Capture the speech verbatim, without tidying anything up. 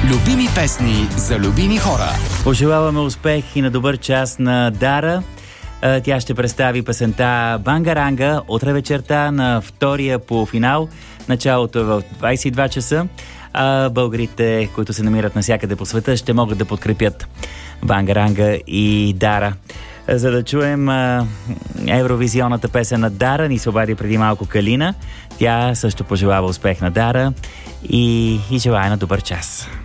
Любими песни за любими хора. Пожелаваме успех и на добър час на Дара. Тя ще представи песента Бангаранга утре вечерта на втория полуфинал. Началото е в двайсет и два часа. А българите, които се намират навсякъде по света, ще могат да подкрепят Бангаранга и Дара. За да чуем а, евровизионната песен на Дара, ни се обади преди малко Калина. Тя също пожелава успех на Дара и, и желая на добър час.